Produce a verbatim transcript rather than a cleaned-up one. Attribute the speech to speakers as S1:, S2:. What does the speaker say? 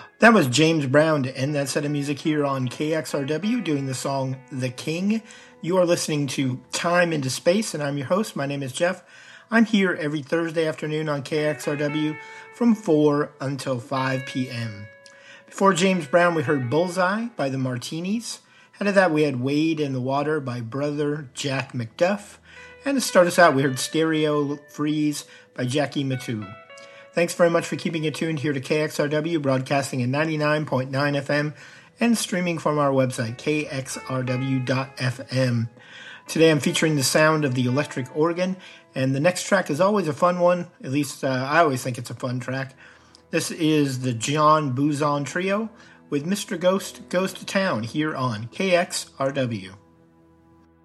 S1: That was James Brown to end that set of music here on K X R W doing the song The King. You are listening to Time into Space, and I'm your host. My name is Jeff. I'm here every Thursday afternoon on K X R W from four until five p.m. Before James Brown, we heard Bullseye by the Martinis. Out of that, we had Wade in the Water by Brother Jack McDuff. And to start us out, we heard Stereo Freeze by Jackie Matu. Thanks very much for keeping it tuned here to K X R W, broadcasting at ninety-nine point nine F M and streaming from our website, K X R W dot F M. Today I'm featuring the sound of the electric organ, and the next track is always a fun one. At least uh, I always think it's a fun track. This is the John Buzon Trio with Mister Ghost Goes to Town here on K X R W.